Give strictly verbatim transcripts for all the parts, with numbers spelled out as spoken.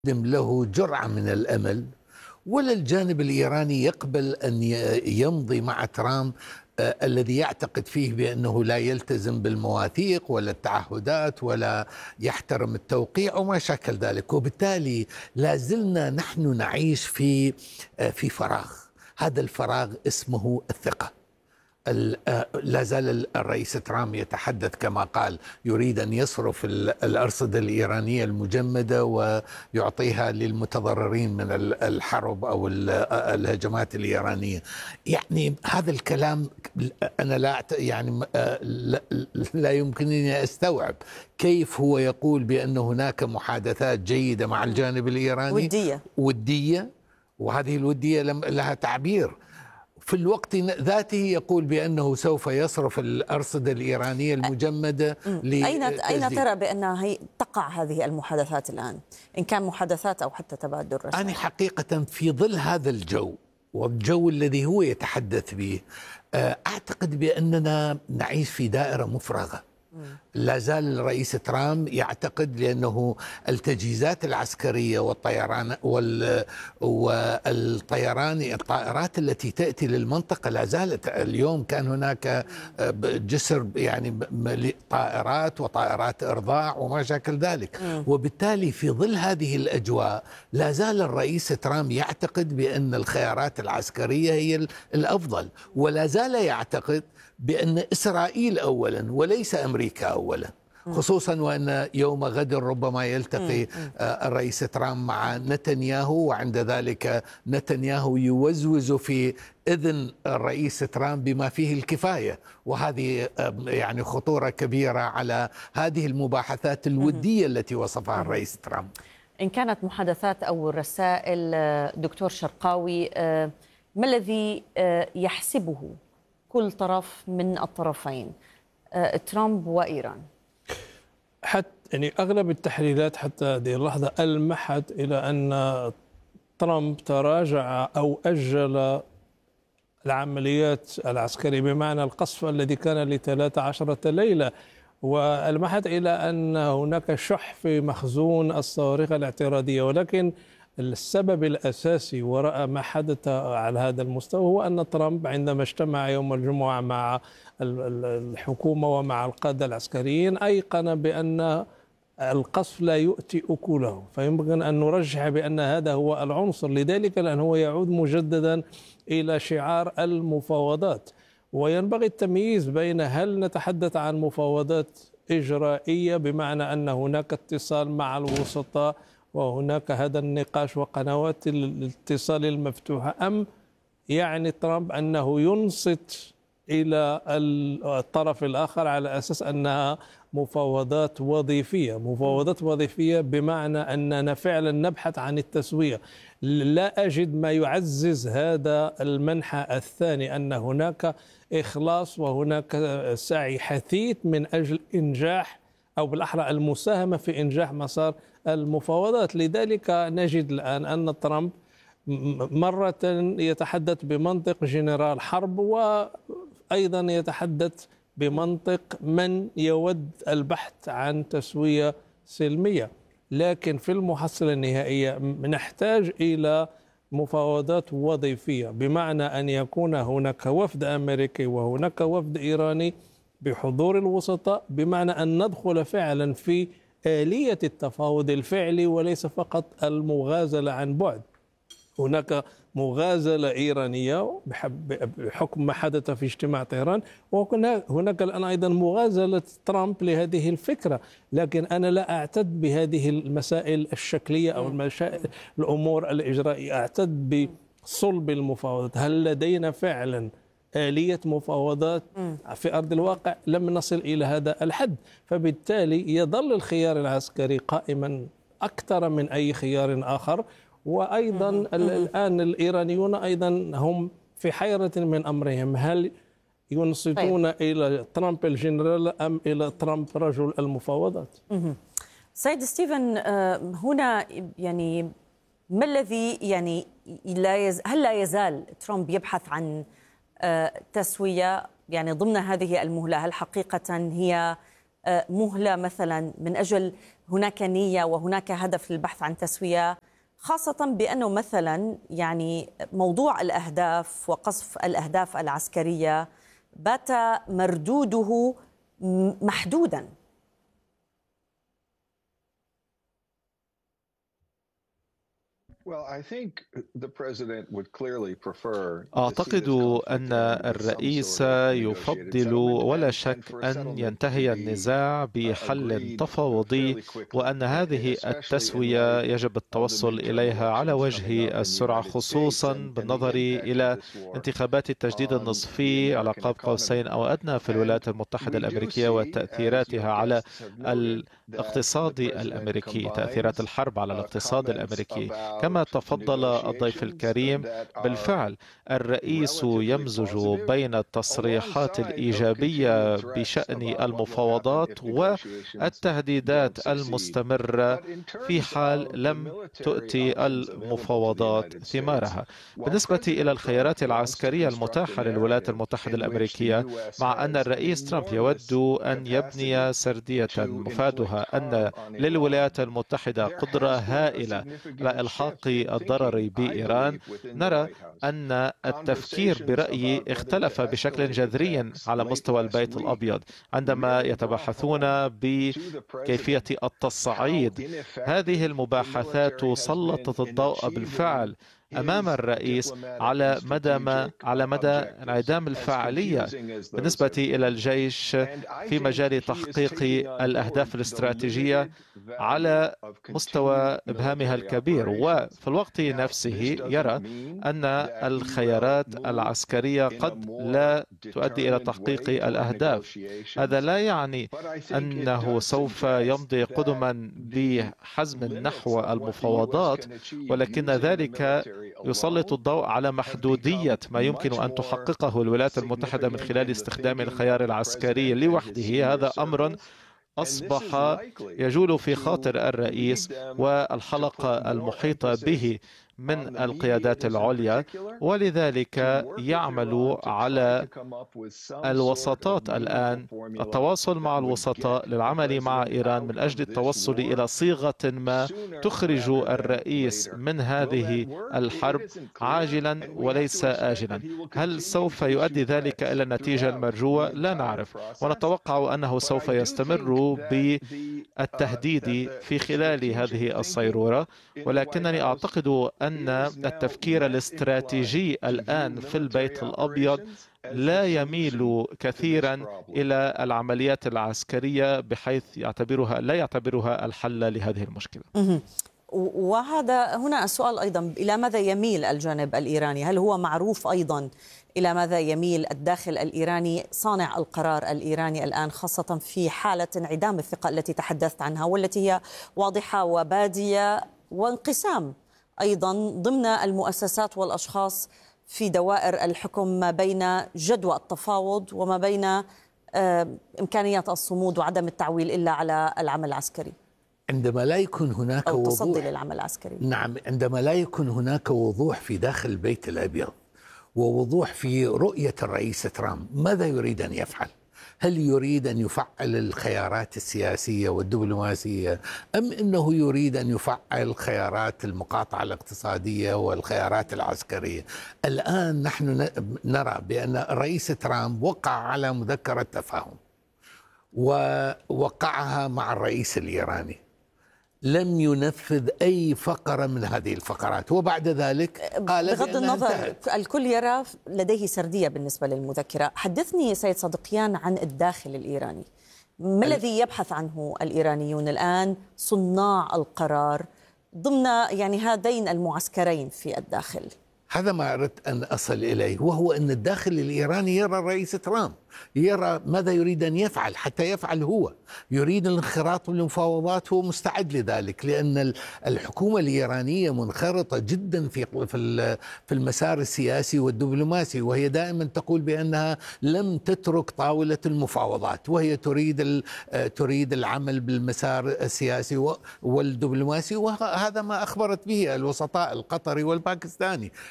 له جرعة من الأمل، ولا الجانب الإيراني يقبل أن يمضي مع ترامب آه الذي يعتقد فيه بأنه لا يلتزم بالمواثيق ولا التعهدات ولا يحترم التوقيع وما شاكل ذلك. وبالتالي لا زلنا نحن نعيش في آه في فراغ. هذا الفراغ اسمه الثقة. لا زال الرئيس ترامب يتحدث كما قال يريد أن يصرف الأرصدة الإيرانية المجمدة ويعطيها للمتضررين من الحرب أو الهجمات الإيرانية. يعني هذا الكلام أنا لا يعني لا, لا يمكنني أستوعب كيف هو يقول بأن هناك محادثات جيدة مع الجانب الإيراني ودية ودية وهذه الودية لها تعبير، في الوقت ذاته يقول بأنه سوف يصرف الأرصدة الإيرانية المجمدة. أين أين ترى بأنها هي تقع هذه المحادثات الآن، إن كان محادثات أو حتى تبادل رسائل؟ أنا حقيقة في ظل هذا الجو والجو الذي هو يتحدث به أعتقد بأننا نعيش في دائرة مفرغة. لا زال الرئيس ترامب يعتقد لأنه التجهيزات العسكرية والطيران وال والطيران الطائرات التي تأتي للمنطقة لا زالت. اليوم كان هناك جسر يعني طائرات وطائرات إرضاع وما شاكل ذلك. وبالتالي في ظل هذه الأجواء لا زال الرئيس ترامب يعتقد بأن الخيارات العسكرية هي الأفضل، ولا زال يعتقد بأن إسرائيل أولا وليس أمريكا أولا، خصوصا وأن يوم غد ربما يلتقي الرئيس ترامب مع نتنياهو، وعند ذلك نتنياهو يوزوز في إذن الرئيس ترامب بما فيه الكفاية، وهذه يعني خطورة كبيرة على هذه المباحثات الودية التي وصفها الرئيس ترامب. إن كانت محادثات أو رسائل دكتور شرقاوي، ما الذي يحسبه كل طرف من الطرفين ترامب وإيران؟ حتى يعني أغلب التحليلات حتى هذه اللحظة ألمحت إلى أن ترامب تراجع أو أجل العمليات العسكرية، بمعنى القصف الذي كان لثلاث عشرة ليلة، وألمحت إلى أن هناك شح في مخزون الصواريخ الاعتراضية. ولكن السبب الأساسي وراء ما حدث على هذا المستوى هو أن ترامب عندما اجتمع يوم الجمعة مع الحكومة ومع القادة العسكريين أيقن بأن القصف لا يؤتي أكله، فيمكن أن نرجح بأن هذا هو العنصر. لذلك لأن هو يعود مجددا إلى شعار المفاوضات، وينبغي التمييز بين هل نتحدث عن مفاوضات إجرائية بمعنى أن هناك اتصال مع الوسطاء وهناك هذا النقاش وقنوات الاتصال المفتوحة، أم يعني ترامب أنه ينصت إلى الطرف الآخر على أساس أنها مفاوضات وظيفية. مفاوضات وظيفية بمعنى أننا فعلا نبحث عن التسوية. لا أجد ما يعزز هذا المنحى الثاني، أن هناك إخلاص وهناك سعي حثيث من أجل إنجاح أو بالأحرى المساهمة في إنجاح مسار المفاوضات. لذلك نجد الآن أن ترامب مرة يتحدث بمنطق جنرال حرب، وأيضا يتحدث بمنطق من يود البحث عن تسوية سلمية. لكن في المحصلة النهائية نحتاج إلى مفاوضات وظيفية، بمعنى أن يكون هناك وفد أمريكي وهناك وفد إيراني بحضور الوسطاء، بمعنى أن ندخل فعلا في آلية التفاوض الفعلي وليس فقط المغازلة عن بعد. هناك مغازلة إيرانية بحكم ما حدث في اجتماع طهران، وهناك الآن أيضا مغازلة ترامب لهذه الفكرة. لكن أنا لا أعتد بهذه المسائل الشكلية أو المسائل الأمور الإجرائية، أعتد بصلب المفاوضات. هل لدينا فعلا آلية مفاوضات في أرض الواقع؟ لم نصل إلى هذا الحد، فبالتالي يظل الخيار العسكري قائما أكثر من أي خيار آخر. وأيضا الآن الإيرانيون أيضا هم في حيرة من أمرهم، هل ينصتون إلى ترامب الجنرال أم إلى ترامب رجل المفاوضات؟ سيد ستيفن، هنا يعني ما الذي يعني لا يز... هل لا يزال ترامب يبحث عن تسوية يعني ضمن هذه المهلة؟ هل حقيقة هي مهلة مثلا من أجل هناك نية وهناك هدف للبحث عن تسوية، خاصة بأنه مثلا يعني موضوع الأهداف وقصف الأهداف العسكرية بات مردوده محدودا؟ أعتقد أن الرئيس يفضل ولا شك أن ينتهي النزاع بحل تفاوضي، وأن هذه التسوية يجب التوصل إليها على وجه السرعة، خصوصا بالنظر إلى انتخابات التجديد النصفي على قاب قوسين أو أدنى في الولايات المتحدة الأمريكية وتأثيراتها على الاقتصاد الأمريكي، تأثيرات الحرب على الاقتصاد الأمريكي. كما تفضل الضيف الكريم، بالفعل الرئيس يمزج بين التصريحات الإيجابية بشأن المفاوضات والتهديدات المستمرة في حال لم تؤتي المفاوضات ثمارها. بالنسبة إلى الخيارات العسكرية المتاحة للولايات المتحدة الأمريكية، مع أن الرئيس ترامب يود أن يبني سردية مفادها أن للولايات المتحدة قدرة هائلة على إلحاق الضرر بإيران، نرى أن التفكير برأيي اختلف بشكل جذري على مستوى البيت الأبيض عندما يتباحثون بكيفية التصعيد. هذه المباحثات سلطت الضوء بالفعل أمام الرئيس على مدى ما على مدى انعدام الفاعلية بالنسبة إلى الجيش في مجال تحقيق الأهداف الاستراتيجية على مستوى إبهامها الكبير، وفي الوقت نفسه يرى أن الخيارات العسكرية قد لا تؤدي إلى تحقيق الأهداف. هذا لا يعني أنه سوف يمضي قدما بحزم نحو المفاوضات، ولكن ذلك يسلط الضوء على محدودية ما يمكن أن تحققه الولايات المتحدة من خلال استخدام الخيار العسكري لوحده. هذا أمر أصبح يجول في خاطر الرئيس والحلقة المحيطة به من القيادات العليا، ولذلك يعمل على الوساطات الآن، التواصل مع الوسطاء للعمل مع إيران من أجل التوصل إلى صيغة ما تخرج الرئيس من هذه الحرب عاجلا وليس آجلا. هل سوف يؤدي ذلك إلى النتيجة المرجوة؟ لا نعرف، ونتوقع أنه سوف يستمر بالتهديد في خلال هذه الصيرورة، ولكنني أعتقد أن التفكير الاستراتيجي الآن في البيت الأبيض لا يميل كثيرا إلى العمليات العسكرية بحيث يعتبرها لا يعتبرها الحل لهذه المشكلة. وهذا هنا السؤال أيضا، إلى ماذا يميل الجانب الإيراني؟ هل هو معروف أيضا إلى ماذا يميل الداخل الإيراني، صانع القرار الإيراني الآن، خاصة في حالة انعدام الثقة التي تحدثت عنها والتي هي واضحة وبادية، وانقسام أيضا ضمن المؤسسات والأشخاص في دوائر الحكم ما بين جدوى التفاوض وما بين إمكانيات الصمود وعدم التعويل إلا على العمل العسكري؟ عندما لا يكون هناك أو وضوح التصدي للعمل العسكري. نعم، عندما لا يكون هناك وضوح في داخل البيت الأبيض ووضوح في رؤية الرئيس ترامب ماذا يريد أن يفعل، هل يريد أن يفعل الخيارات السياسية والدبلوماسية أم أنه يريد أن يفعل الخيارات المقاطعة الاقتصادية والخيارات العسكرية؟ الآن نحن نرى بأن الرئيس ترامب وقع على مذكرة تفاهم ووقعها مع الرئيس الإيراني، لم ينفذ أي فقرة من هذه الفقرات، وبعد ذلك قال بغض النظر انتهت. الكل يرى لديه سردية بالنسبة للمذكرة. حدثني سيد صدقيان عن الداخل الإيراني، ما الذي يبحث عنه الإيرانيون الآن صناع القرار ضمن يعني هذين المعسكرين في الداخل؟ هذا ما أردت أن أصل إليه، وهو أن الداخل الإيراني يرى الرئيس ترامب، يرى ماذا يريد أن يفعل حتى يفعل هو، يريد الانخراط بالمفاوضات، هو مستعد لذلك، لأن الحكومة الإيرانية منخرطة جدا في في المسار السياسي والدبلوماسي، وهي دائما تقول بأنها لم تترك طاولة المفاوضات، وهي تريد تريد العمل بالمسار السياسي والدبلوماسي، وهذا ما أخبرت به الوسطاء القطري والباكستاني.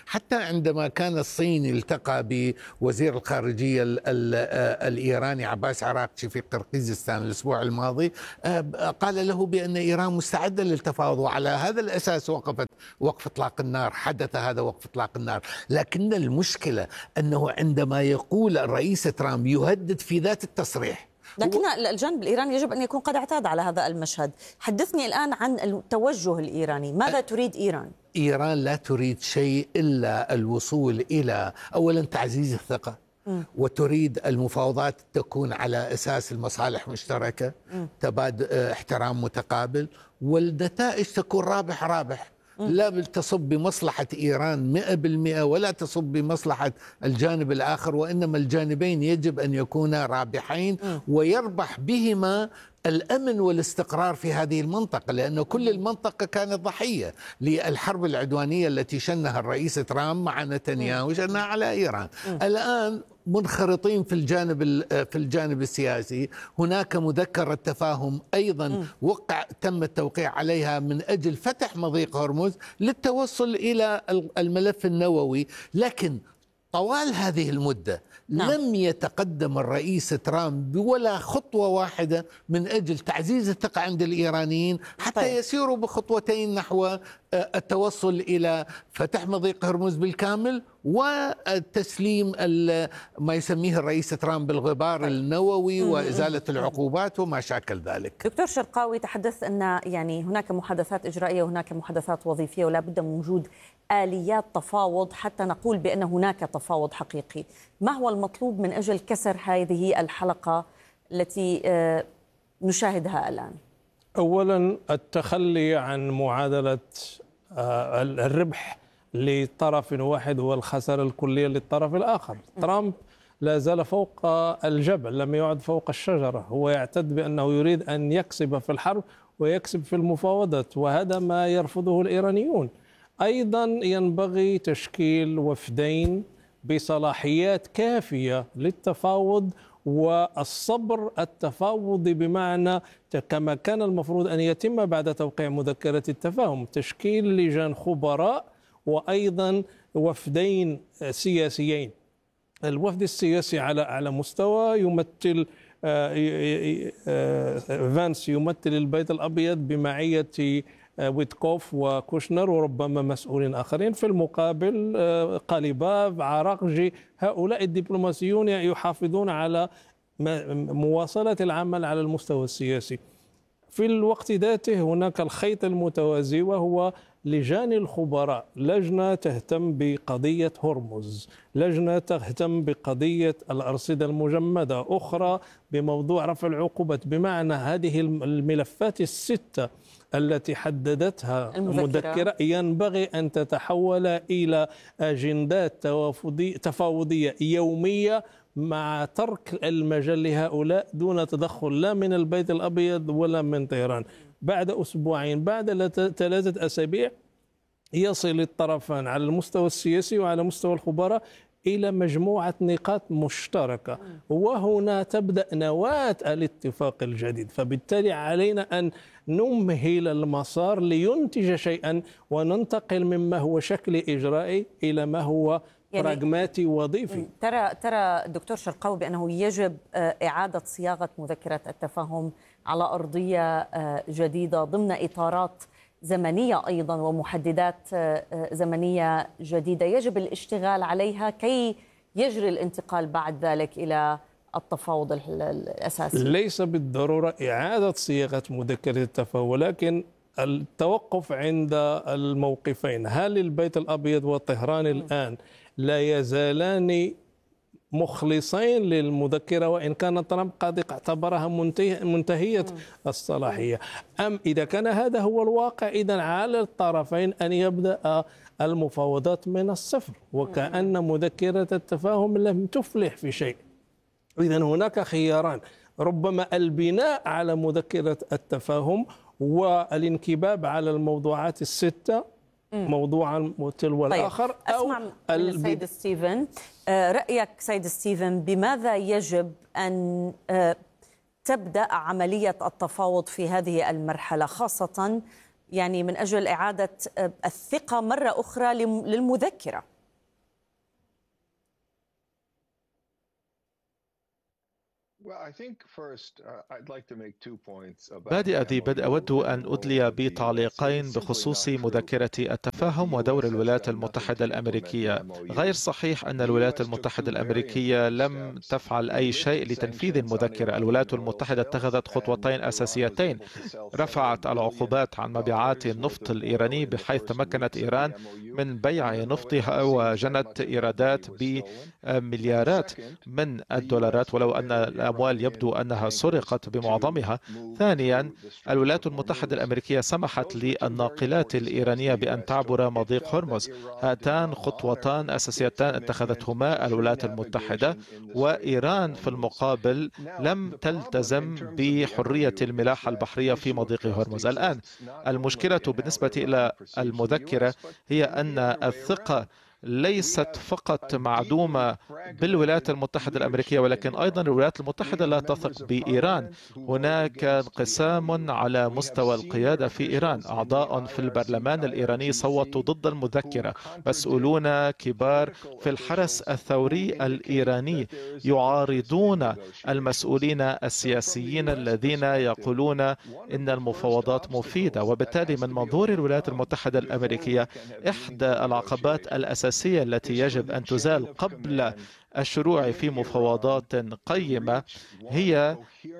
حتى عندما كان الصين التقى بوزير الخارجية ال ال الإيراني عباس عراقشي في قرقيزستان الأسبوع الماضي، قال له بأن إيران مستعدة للتفاوض، وعلى هذا الأساس وقفت وقف إطلاق النار، حدث هذا وقف إطلاق النار. لكن المشكلة أنه عندما يقول الرئيس ترامب يهدد في ذات التصريح، لكن الجانب الإيراني يجب أن يكون قد اعتاد على هذا المشهد. حدثني الآن عن التوجه الإيراني، ماذا تريد إيران؟ إيران لا تريد شيء إلا الوصول إلى أولا تعزيز الثقة، م. وتريد المفاوضات تكون على أساس المصالح مشتركة، تبادل احترام متقابل، والنتائج تكون رابح رابح، لا تصب بمصلحة إيران مئة بالمئة ولا تصب بمصلحة الجانب الآخر، وإنما الجانبين يجب أن يكونا رابحين ويربح بهما الأمن والاستقرار في هذه المنطقة، لأن كل المنطقة كانت ضحية للحرب العدوانية التي شنها الرئيس ترامب مع نتنياهو شنها على إيران. الآن منخرطين في الجانب في الجانب السياسي. هناك مذكرة تفاهم أيضا وقع تم التوقيع عليها من أجل فتح مضيق هرمز للتوصل إلى الملف النووي، لكن طوال هذه المدة نعم. لم يتقدم الرئيس ترامب ولا خطوة واحدة من أجل تعزيز الثقة عند الإيرانيين حتى طيب. يسيروا بخطوتين نحو التوصل إلى فتح مضيق هرمز بالكامل وتسليم ما يسميه الرئيس ترامب بالغبار طيب. النووي وإزالة العقوبات وما شاكل ذلك. دكتور شرقاوي، تحدث أن يعني هناك محادثات إجرائية وهناك محادثات وظيفية ولا بد من وجود آليات تفاوض حتى نقول بأن هناك تفاوض حقيقي. ما هو المطلوب من أجل كسر هذه الحلقة التي نشاهدها الآن؟ أولا التخلي عن معادلة الربح لطرف واحد والخسارة الكلية للطرف الآخر. ترامب لا زال فوق الجبل، لم يعد فوق الشجرة. هو يعتد بأنه يريد أن يكسب في الحرب ويكسب في المفاوضات، وهذا ما يرفضه الإيرانيون. أيضا ينبغي تشكيل وفدين بصلاحيات كافية للتفاوض والصبر التفاوضي، بمعنى كما كان المفروض أن يتم بعد توقيع مذكرة التفاهم، تشكيل لجان خبراء وأيضا وفدين سياسيين. الوفد السياسي على أعلى مستوى يمثل فانس يمثل البيت الأبيض بمعية ويتكوف وكوشنر وربما مسؤولين آخرين. في المقابل قاليباف، عراقجي، هؤلاء الدبلوماسيون يحافظون على مواصلة العمل على المستوى السياسي. في الوقت ذاته هناك الخيط المتوازي وهو لجان الخبراء، لجنة تهتم بقضية هرمز، لجنة تهتم بقضية الأرصدة المجمدة، أخرى بموضوع رفع العقوبات. بمعنى هذه الملفات الستة التي حددتها المذكرة ينبغي أن تتحول إلى أجندات تفاوضية يومية مع ترك المجال لهؤلاء دون تدخل لا من البيت الأبيض ولا من طهران. بعد أسبوعين، بعد ثلاثة أسابيع، يصل الطرفان على المستوى السياسي وعلى مستوى الخبراء إلى مجموعة نقاط مشتركة، وهنا تبدأ نواة الاتفاق الجديد. فبالتالي علينا أن نمهل المسار لينتج شيئا وننتقل مما هو شكل إجرائي إلى ما هو يعني براغماتي وظيفي. ترى ترى دكتور شرقاوي بأنه يجب إعادة صياغة مذكرة التفاهم على أرضية جديدة ضمن إطارات زمنية أيضا ومحددات زمنية جديدة يجب الاشتغال عليها كي يجري الانتقال بعد ذلك إلى التفاوض الأساسي. ليس بالضرورة إعادة صياغة مذكرة التفاهم، ولكن التوقف عند الموقفين. هل البيت الأبيض وطهران الآن لا يزالان مخلصين للمذكرة وإن كان ترامب قد اعتبرها منتهية الصلاحية، أم إذا كان هذا هو الواقع إذن على الطرفين أن يبدأ المفاوضات من الصفر وكأن مذكرة التفاهم لم تفلح في شيء. إذن هناك خياران، ربما البناء على مذكرة التفاهم والانكباب على الموضوعات الستة موضوعا تلو الآخر. طيب. أسمع من السيد ستيفن، رأيك سيد ستيفن، بماذا يجب أن تبدأ عملية التفاوض في هذه المرحلة، خاصة يعني من أجل إعادة الثقة مرة أخرى للمذكرة؟ بادئ ذي بدء أود أن أدلي بتعليقين بخصوص مذكرة التفاهم ودور الولايات المتحدة الأمريكية. غير صحيح أن الولايات المتحدة الأمريكية لم تفعل أي شيء لتنفيذ المذكرة. الولايات المتحدة اتخذت خطوتين أساسيتين: رفعت العقوبات عن مبيعات النفط الإيراني بحيث تمكنت إيران من بيع نفطها وجنت إيرادات بمليارات من الدولارات، ولو أن الأموال يبدو أنها سرقت بمعظمها. ثانيا، الولايات المتحدة الأمريكية سمحت للناقلات الإيرانية بأن تعبر مضيق هرمز. هاتان خطوتان أساسيتان اتخذتهما الولايات المتحدة، وإيران في المقابل لم تلتزم بحرية الملاحة البحرية في مضيق هرمز. الآن المشكلة بالنسبة إلى المذكرة هي أن الثقة ليست فقط معدومة بالولايات المتحدة الأمريكية، ولكن أيضا الولايات المتحدة لا تثق بإيران. هناك انقسام على مستوى القيادة في إيران. أعضاء في البرلمان الإيراني صوتوا ضد المذكرة. مسؤولون كبار في الحرس الثوري الإيراني يعارضون المسؤولين السياسيين الذين يقولون إن المفاوضات مفيدة. وبالتالي من منظور الولايات المتحدة الأمريكية، إحدى العقبات الأساسية التي يجب أن تزال قبل الشروع في مفاوضات قيمة هي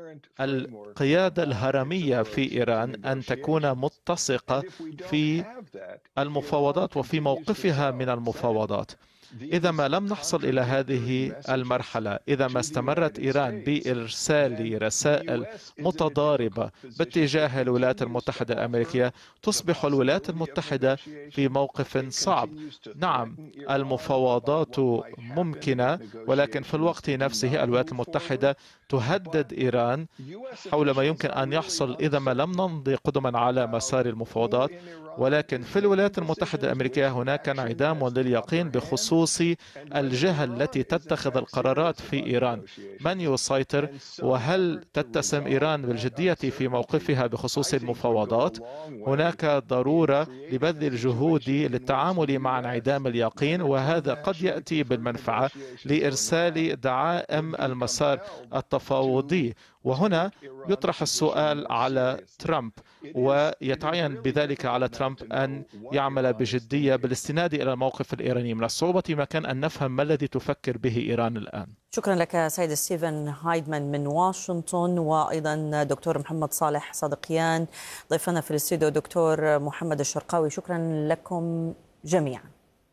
القيادة الهرمية في إيران، أن تكون متسقة في المفاوضات وفي موقفها من المفاوضات. إذا ما لم نحصل إلى هذه المرحلة، إذا ما استمرت إيران بإرسال رسائل متضاربة باتجاه الولايات المتحدة الأمريكية، تصبح الولايات المتحدة في موقف صعب. نعم، المفاوضات ممكنة، ولكن في الوقت نفسه الولايات المتحدة تهدد إيران حول ما يمكن أن يحصل إذا ما لم نمضي قدما على مسار المفاوضات. ولكن في الولايات المتحدة الأمريكية هناك انعدام لليقين بخصوص الجهة التي تتخذ القرارات في إيران. من يسيطر؟ وهل تتسم إيران بالجدية في موقفها بخصوص المفاوضات؟ هناك ضرورة لبذل الجهود للتعامل مع انعدام اليقين، وهذا قد يأتي بالمنفعة لإرسال دعائم المسار التفاوضي. وهنا يطرح السؤال على ترامب، ويتعين بذلك على ترامب أن يعمل بجدية بالاستناد إلى الموقف الإيراني. من الصعوبة مكان أن نفهم ما الذي تفكر به إيران الآن. شكرا لك سيد ستيفن هايدمان من واشنطن، وأيضا دكتور محمد صالح صدقيان ضيفنا في الاستوديو دكتور محمد الشرقاوي. شكرا لكم جميعا.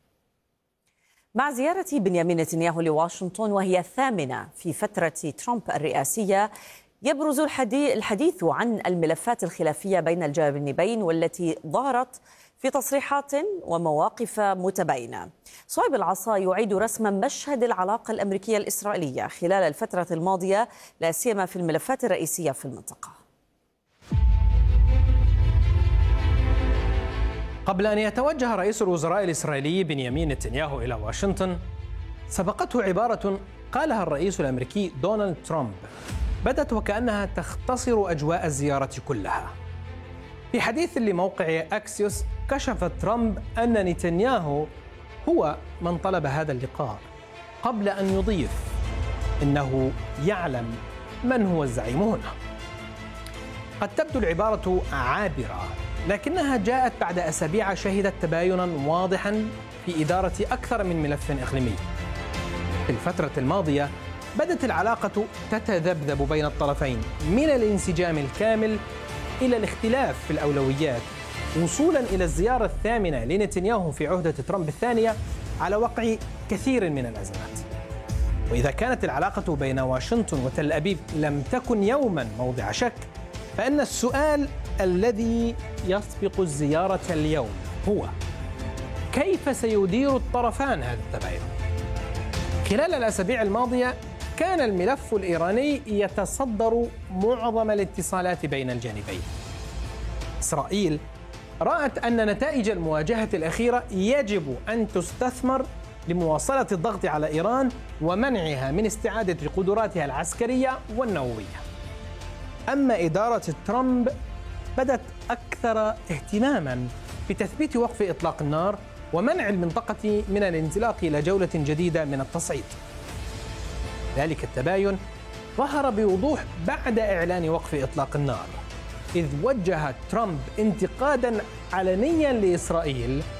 مع زيارة بنيامين نتنياهو لواشنطن وهي الثامنة في فترة ترامب الرئاسية، يبرز الحديث عن الملفات الخلافية بين الجانبين والتي ظهرت في تصريحات ومواقف متباينة. صهيب العصا يعيد رسم مشهد العلاقة الأمريكية الإسرائيلية خلال الفترة الماضية، لا سيما في الملفات الرئيسية في المنطقة. قبل أن يتوجه رئيس الوزراء الإسرائيلي بنيامين نتنياهو إلى واشنطن، سبقته عبارة قالها الرئيس الأمريكي دونالد ترامب، بدت وكأنها تختصر أجواء الزيارة كلها. في حديث لموقع أكسيوس، كشف ترامب أن نتنياهو هو من طلب هذا اللقاء، قبل أن يضيف إنه يعلم من هو الزعيم هنا. قد تبدو العبارة عابرة، لكنها جاءت بعد أسابيع شهدت تباينا واضحا في إدارة أكثر من ملف إقليمي. في الفترة الماضية بدت العلاقة تتذبذب بين الطرفين، من الانسجام الكامل إلى الاختلاف في الأولويات، وصولا إلى الزيارة الثامنة لنتنياهو في عهدة ترامب الثانية على وقع كثير من الأزمات. وإذا كانت العلاقة بين واشنطن وتل أبيب لم تكن يوما موضع شك، فإن السؤال الذي يسبق الزيارة اليوم هو: كيف سيدير الطرفان هذا التباين؟ خلال الأسابيع الماضية كان الملف الإيراني يتصدر معظم الاتصالات بين الجانبين. إسرائيل رأت أن نتائج المواجهة الأخيرة يجب أن تستثمر لمواصلة الضغط على إيران ومنعها من استعادة قدراتها العسكرية والنووية. أما إدارة ترامب بدت أكثر اهتماما بتثبيت وقف إطلاق النار ومنع المنطقة من الانزلاق إلى جولة جديدة من التصعيد. ذلك التباين ظهر بوضوح بعد إعلان وقف إطلاق النار، إذ وجه ترامب انتقادا علنيا لإسرائيل